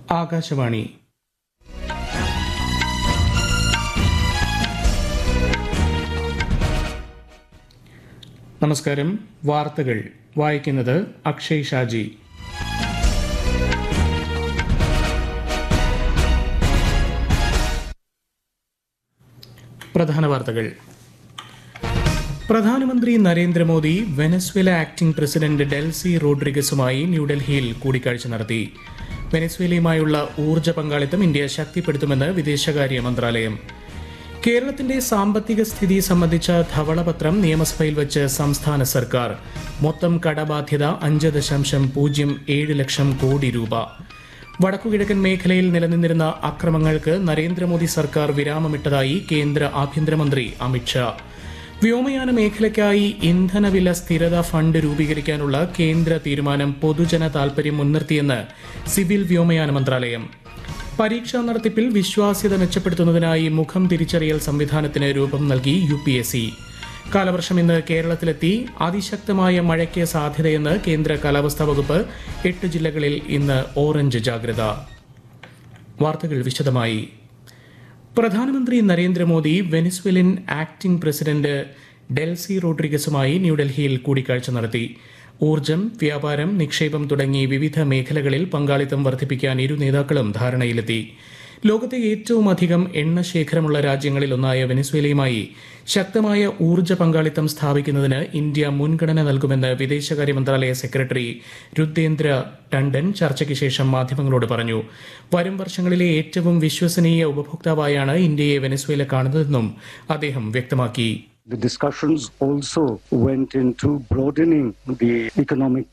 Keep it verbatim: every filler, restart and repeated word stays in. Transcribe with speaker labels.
Speaker 1: ആകാശവാണി. നമസ്കാരം. വാർത്തകൾ വായിക്കുന്നത് അക്ഷയ് ഷാജി. പ്രധാന വാർത്തകൾ. പ്രധാനമന്ത്രി Narendra Modi Venezuela acting president Delcy റോഡ്രിഗസുമായി ന്യൂഡൽഹിയിൽ കൂടിക്കാഴ്ച നടത്തി. വെനസ്വേലയുമായുള്ള ഊർജ്ജ പങ്കാളിത്തം ഇന്ത്യ ശക്തിപ്പെടുത്തുമെന്ന് വിദേശകാര്യ മന്ത്രാലയം. കേരളത്തിന്റെ സാമ്പത്തിക സ്ഥിതി സംബന്ധിച്ച ധവളപത്രം നിയമസഭയിൽ വച്ച് സംസ്ഥാന സർക്കാർ. മൊത്തം കടബാധ്യത അഞ്ച് ദശാംശം പൂജ്യം ഏഴ് ലക്ഷം കോടി രൂപ. വടക്കുകിഴക്കൻ മേഖലയിൽ നിലനിന്നിരുന്ന അക്രമങ്ങൾക്ക് നരേന്ദ്രമോദി സർക്കാർ വിരാമമിട്ടതായി കേന്ദ്ര ആഭ്യന്തരമന്ത്രി അമിത്ഷാ. വ്യോമയാന മേഖലയ്ക്കായി ഇന്ധനവില സ്ഥിരത ഫണ്ട് രൂപീകരിക്കാനുള്ള കേന്ദ്ര തീരുമാനം പൊതുജന താൽപര്യം മുൻനിർത്തിയെന്ന് സിവിൽ വ്യോമയാന മന്ത്രാലയം. പരീക്ഷാ നടത്തിപ്പിൽ വിശ്വാസ്യത മെച്ചപ്പെടുത്തുന്നതിനായി മുഖം തിരിച്ചറിയൽ സംവിധാനത്തിന് രൂപം നൽകി യു പി എസ് സി. കാലവർഷം ഇന്ന് കേരളത്തിലെത്തി. അതിശക്തമായ മഴയ്ക്ക് സാധ്യതയെന്ന് കേന്ദ്ര കാലാവസ്ഥാ വകുപ്പ്. എട്ട് ജില്ലകളിൽ ഇന്ന് ഓറഞ്ച് ജാഗ്രത. വാർത്തകൾ വിശദമായി. പ്രധാനമന്ത്രി Narendra Modi Venezuelan acting president Delcy റോഡ്രിഗസുമായി ന്യൂഡൽഹിയിൽ കൂടിക്കാഴ്ച നടത്തി. ഊർജ്ജം, വ്യാപാരം, നിക്ഷേപം തുടങ്ങി വിവിധ മേഖലകളിൽ പങ്കാളിത്തം വർദ്ധിപ്പിക്കാൻ ഇരു നേതാക്കളും ധാരണയിലെത്തി. ലോകത്തെ ഏറ്റവും അധികം എണ്ണ ശേഖരമുള്ള രാജ്യങ്ങളിലൊന്നായ വെനസ്വേലയുമായി ശക്തമായ ഊർജ്ജ പങ്കാളിത്തം സ്ഥാപിക്കുന്നതിന് ഇന്ത്യ മുൻഗണന നൽകുമെന്ന് വിദേശകാര്യ മന്ത്രാലയ സെക്രട്ടറി രുദ്ദേന്ദ്ര ടണ്ടൻ ചർച്ചയ്ക്ക് ശേഷം മാധ്യമങ്ങളോട് പറഞ്ഞു. വരും വർഷങ്ങളിലെ ഏറ്റവും വിശ്വസനീയ ഉപഭോക്താവായാണ് ഇന്ത്യയെ വെനസ്വേല കാണുന്നതെന്നും അദ്ദേഹം വ്യക്തമാക്കി.
Speaker 2: The discussions also went into broadening the economic